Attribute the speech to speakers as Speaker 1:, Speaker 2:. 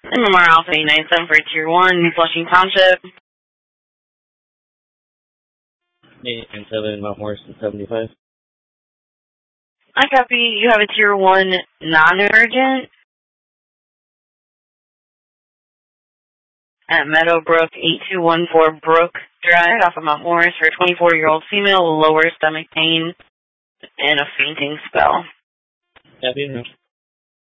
Speaker 1: MMR Alpha 897 for Tier 1, Flushing Township.
Speaker 2: 897, Mount Morrison 75.
Speaker 1: I copy. You have a Tier 1 non-emergent at Meadowbrook 8214 Brook Drive off of Mount Morris for a 24-year-old female with lower stomach pain and a fainting spell.
Speaker 2: Copy.